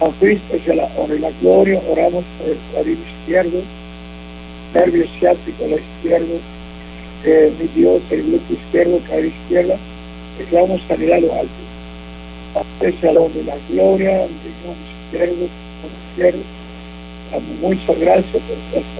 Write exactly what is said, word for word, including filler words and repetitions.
A Cristo sea la honra y la gloria. Oramos por el cuadril izquierdo, nervio ciático a la izquierda, eh, mi Dios, el glúteo izquierdo, cadera izquierda. Declaramos sanidad a lo alto. A usted sea la honra y la gloria, el riñón izquierdo, el izquierdo. Damos muchas gracias por esta